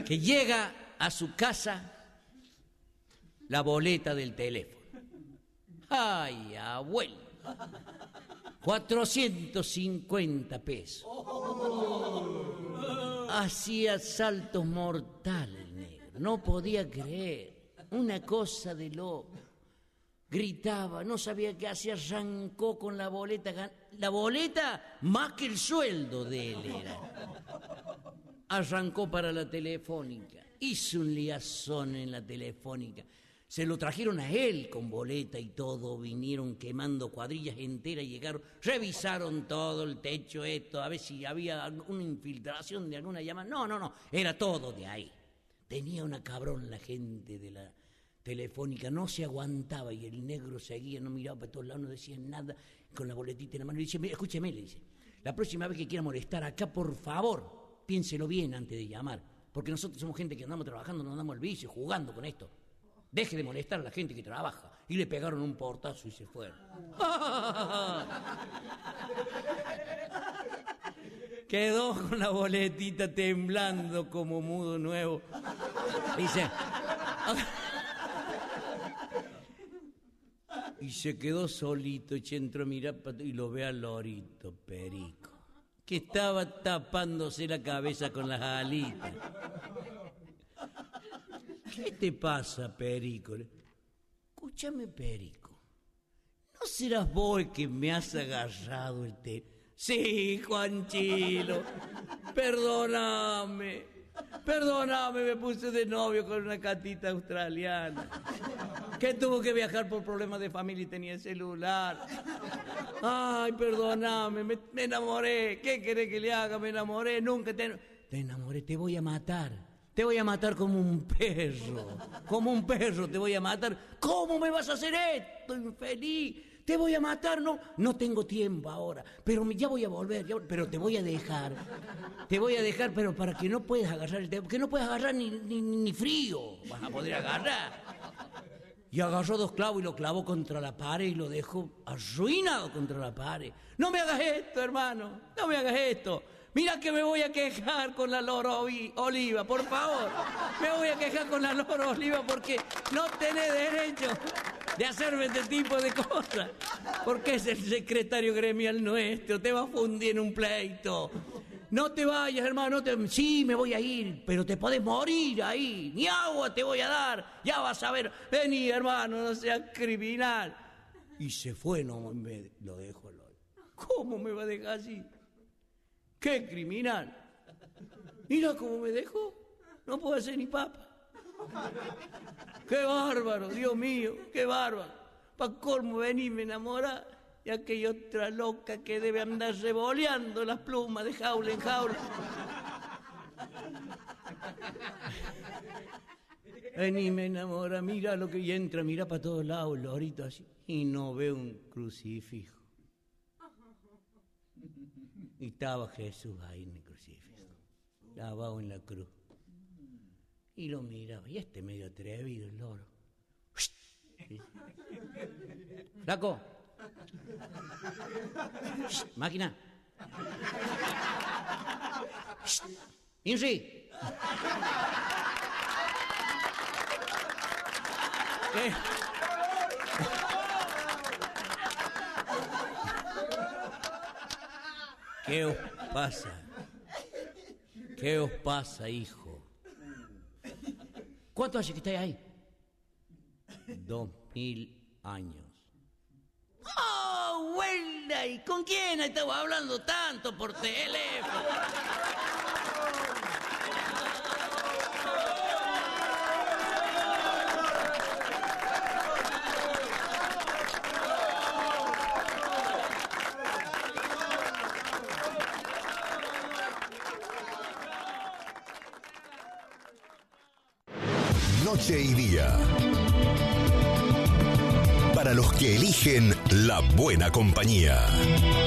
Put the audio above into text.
que llega a su casa la boleta del teléfono. ¡Ay, abuelo! 450 pesos. Hacía saltos mortales, negro. No podía creer. Una cosa de loco. Gritaba, no sabía qué hacía, arrancó con la boleta. La boleta más que el sueldo de él era. Arrancó para la Telefónica. Hizo un liazón en la Telefónica. Se lo trajeron a él con boleta y todo. Vinieron quemando cuadrillas enteras, llegaron, revisaron todo el techo, a ver si había alguna infiltración de alguna llamada. No, era todo de ahí. Tenía una cabrón la gente de la Telefónica, no se aguantaba y el negro seguía, no miraba para todos lados, no decía nada, con la boletita en la mano. Le dice, escúcheme, le dice, la próxima vez que quiera molestar acá, por favor, piénselo bien antes de llamar, porque nosotros somos gente que andamos trabajando, nos damos el vicio, jugando con esto. Deje de molestar a la gente que trabaja. Y le pegaron un portazo y se fueron. Quedó con la boletita temblando como mudo nuevo. Dice... Y se quedó solito, y entró a mirar y lo ve al lorito, Perico, que estaba tapándose la cabeza con las alitas. ¿Qué te pasa, Perico? Escúchame, Perico. ¿No serás vos el que me has agarrado el té? Sí, Juanchilo. Perdóname, me puse de novio con una catita australiana que tuvo que viajar por problemas de familia y tenía celular. Ay, perdóname, me enamoré. ¿Qué querés que le haga? Me enamoré, nunca te enamoré, te voy a matar. Te voy a matar como un perro te voy a matar. ¿Cómo me vas a hacer esto, infeliz? Te voy a matar, no tengo tiempo ahora, pero ya voy a volver, pero te voy a dejar, pero para que no puedas agarrar el teléfono, que no puedas agarrar ni frío, vas a poder agarrar. Y agarró 2 clavos y lo clavó contra la pared y lo dejó arruinado contra la pared. No me hagas esto, hermano, no me hagas esto. Mira que me voy a quejar con la Lora Oliva, por favor. Me voy a quejar con la Lora Oliva porque no tenés derecho de hacerme este tipo de cosas. Porque es el secretario gremial nuestro, te va a fundir en un pleito. No te vayas, hermano, sí, me voy a ir, pero te podés morir ahí. Ni agua te voy a dar, ya vas a ver. Vení, hermano, no seas criminal. Y se fue, no me lo dejó. ¿Cómo me va a dejar así? ¡Qué criminal! Mira cómo me dejó. No puedo hacer ni papa. ¡Qué bárbaro! Dios mío, qué bárbaro. Pa' colmo vení, me enamora. Y aquella otra loca que debe andar revoleando las plumas de jaula en jaula. Vení, me enamora. Mira lo que y entra, mira para todos lados, el lorito así. Y no ve un crucifijo. Y estaba Jesús ahí en el crucifijo, lavado en la cruz. Y lo miraba, y medio atrevido el loro. ¡Flaco! ¡Máquina! ¡Inri! ¿Qué os pasa? ¿Qué os pasa, hijo? ¿Cuánto hace que estáis ahí? 2000 años. ¡Oh, abuela! ¿Y con quién estaba hablando tanto por teléfono? Noche y día. Para los que eligen la buena compañía.